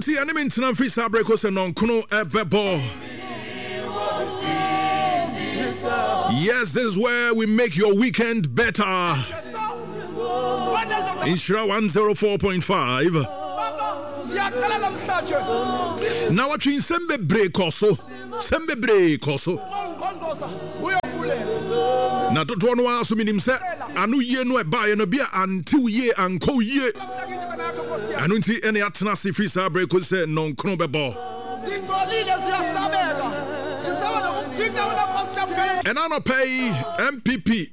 Unti enemy intina free sabreko se non kuno ebebo. Yes, this is where we make your weekend better. Inshira 104.5. Now what you sembe break also. Na to no aso minim se anu ye no e ba no bia anti ye anko ye. Anu nti ene atena se free sabreko se non kuno bebo. And I don't pay MPP.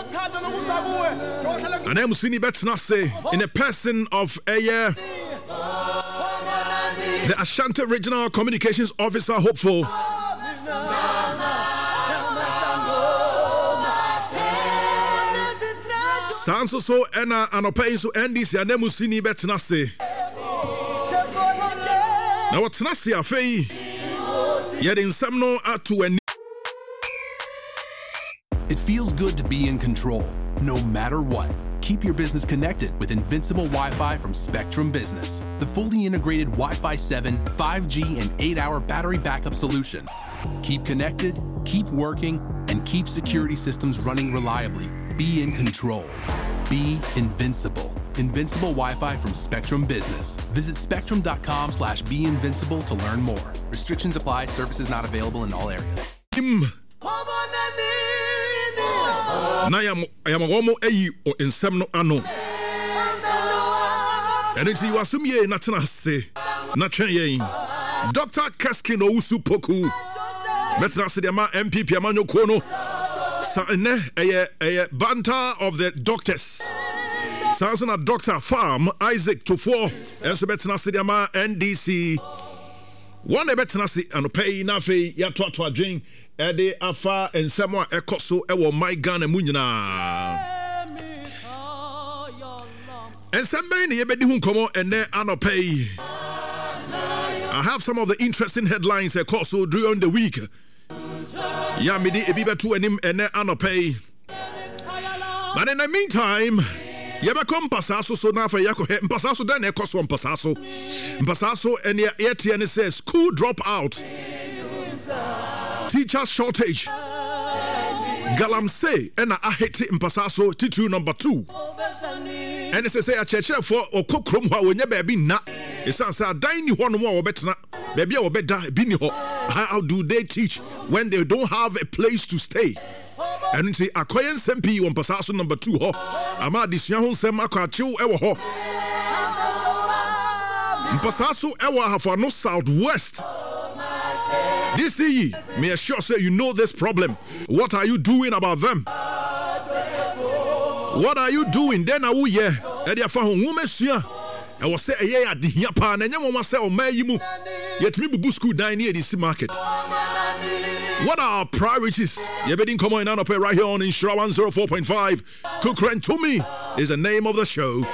And I'm seeing better say in a person of the Ashanti Regional Communications Officer hopeful. Sanso so ena anopai so NDC and I'm seeing better say. Now what's not say afei? Yet in some no to an. It feels good to be in control, no matter what. Keep your business connected with Invincible Wi-Fi from Spectrum Business, the fully integrated Wi-Fi 7, 5G, and 8-hour battery backup solution. Keep connected, keep working, and keep security systems running reliably. Be in control. Be invincible. Invincible Wi-Fi from Spectrum Business. Visit spectrum.com/beinvincible to learn more. Restrictions apply. Services not available in all areas. Na I am a woman or in some no ano. And it's you assume ye natina se nachen ye. Dr. Keskin Owusu Poku. Better say the MPP Amanyo Kono. Sa ne a banter of the doctors. Sounds on a Dr. Farm Isaac Tufo. And so better say the NDC. One better say and pay nafe ya to drink. Ede afa ensemo ekoso ewo my Ghana mu nyina ensembe ne yebedi hu komo ene anopai. I have some of the interesting headlines ekoso during the week. Ya midi ebi betu enim ene anopai. But in the meantime, yebekọ mpasaso so na afa yakọ mpasaso dan ekoso mpasaso ene etie ne says school drop out. Teacher shortage. Galamsey and ahete mpasaso titu number 2. And it's say a church for okokrom ho wonye baby na. Esan say adan ni ho no mo obetena. Baby obeda bi ni ho. How do they teach when they don't have a place to stay? And you see akoyen sempi won mpasaso number 2 ho. Ama disua ho sem akwachew ewo ho. Mpasaso ewo hafo no southwest. This year, may I sure say you know this problem. What are you doing about them? What are you doing? Then I will hear. Edia fa ho mesua. I was say eye adihia pa na nyamo ma say o mayimu. Yetimi bubu school dan near this market. What are our priorities? You better come on up right here on Inshira 104.5. Kukren to me is the name of the show.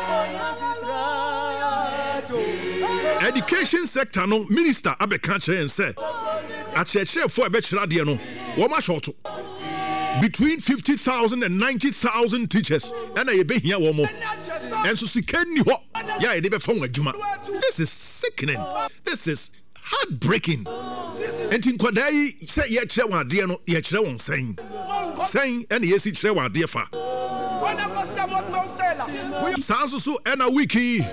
Education sector no minister abekache and say achechre for ebechra de no wo ma short between 50,000 and 90,000 teachers and I be here wo mo and so sikani ho ya e de be fon adwuma. This is sickening. This is heartbreaking. And in kwadai say ye kire wa de no ye kire won sen and ye si kire wa de fa sanso and a wiki.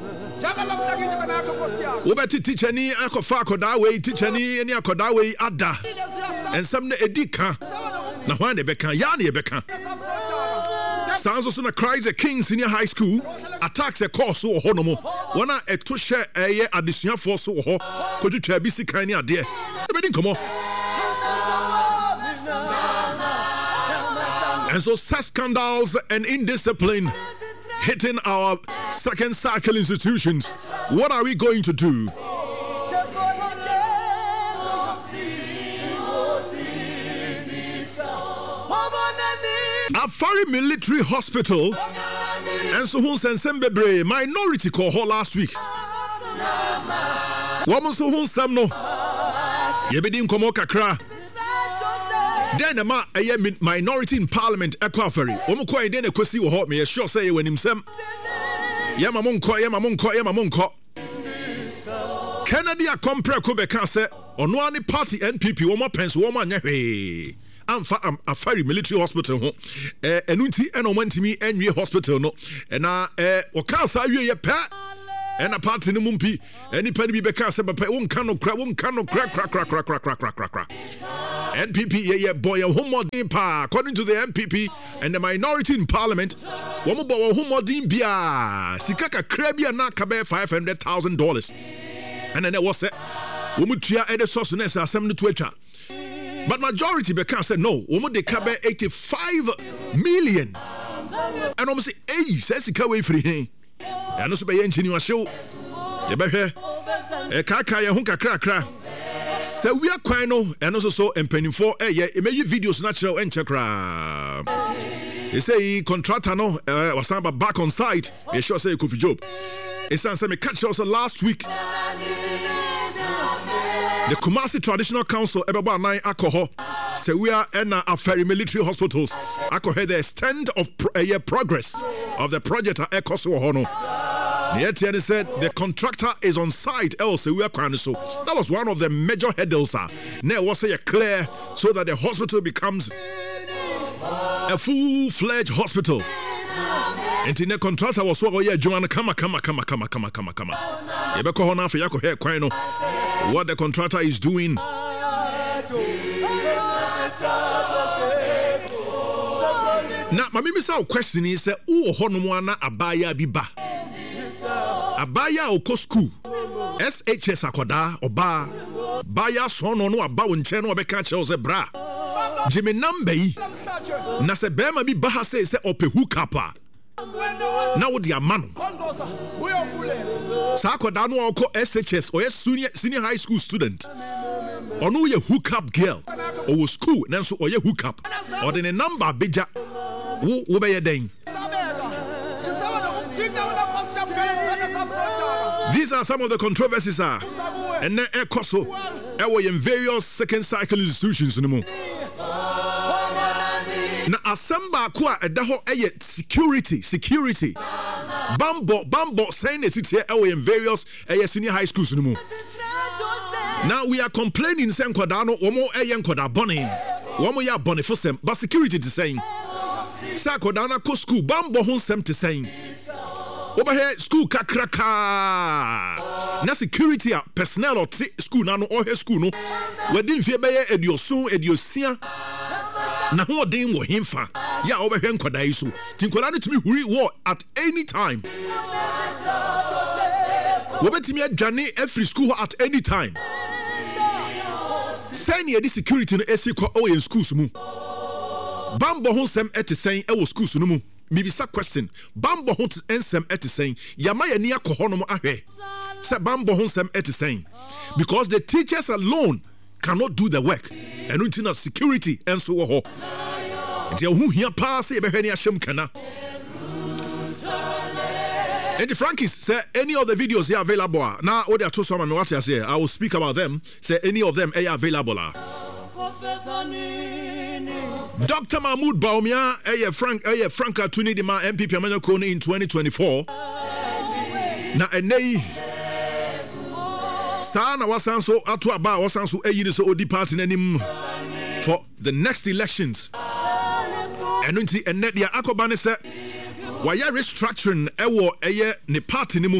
Wobeti teacher ni akofa akoda we teacher ni akoda we ada and some na edika na hwan de beka ya na beka sounds also na cries a King Senior High School attacks a course so ho no mo wona eto hye eye adesua for so ho kodutwa bi sikan ni ade e be din komo. And so sex scandals and indiscipline hitting our second cycle institutions. What are we going to do? Afari Military Hospital and so who Sensembebre minority call her last week. Woman so who some no Yebedin komo kakra. Then a minority in parliament equaferi. Woman ko den ekosi wo ho me sure say when himself. Yamamonko. Kennedy Akompre Kubeka said, on one party NPP, one more pence, one more nyahe. I'm a ferry military hospital, Enunti, and went to me, and hospital, no, and Okasa, you pet. And a party in the Mumpi, any penny be because of a one canoe crack. NPP, boy, a homodin pa, according to the MPP and the minority in parliament, Womobo homodin bia, Sikaka Krebia Nakabe $500,000. And then there was a Womutia Ede Sosunesa assembly Twitter. But majority because said no, Womo Kabe 85 million. And almost say, hey, says he away free him. And also by engineer show. You better a kaka ya hunka kra. So we are quino and also so and penny for it may videos natural and chakra. They say contractor no was back on site. They sure say Kofi Job. It's answer me catch also last week. The Kumasi Traditional Council about 9 alcohol. So we are in a ferry military hospitals. Alcohol the extent of progress of the project at Ekoso Hono. The ATN said the contractor is on site. Else we are kind so that was one of the major hurdles. Now was a clear so that the hospital becomes a full-fledged hospital. And the contractor was so yeah, Joanna, come. Yebeko hona for yako here kwano. What the contractor is doing. Now, my mimisa question is, who honomwana abaya biba? Abaya oko school. SHS akoda oba. Baya sono no aba wonche no obeka che ose bra. Jimmy number yi. Na se bema bi baha se ope hookapa. Na wo dia manu. Sa akoda no oko SHS or senior high school student. Ono ye hookup girl. Or school nanso or ye hookup. Or the number beja. Wo be ye den. These are some of the controversies and then ekoso in various second cycle institutions no mo. Na asamba kwa edaho security bambo saying it here in various senior high schools no mo. Now we are complaining say nkoda no omo nkoda boni omo ya boni for sem but security is saying say nkoda na ko school bambo ho sem to saying over here school kakraka na security personnel or school na no or school no we din fie be ediosia na ho den wo himfa ya over here nkoda yi so tinkola no tumi huri war at any time we betimi adwane every school at any time send the security no esiko in schools mu bambo ho sem etisen e wo schools no mu Mibisa question bambo ho ensem etisen yama ya ni akohonom ahwe se bambo ho ensem etisen because the teachers alone cannot do the work and until security enso wo ho nti hu hia pa se be hwe ni ahyem kana. And the Frankies say any of the videos are available now or they are to some and what I say I will speak about them say any of them are available. Dr. Mahmoud Baumia, Frank Atuni de ma MPP Amanyakone in 2024. Na enei sana wasanso atu aba wasanso eyi so odi party nanim for the next elections. Enunti enne dia akobane se waya restructuring ewo eye ne party nimu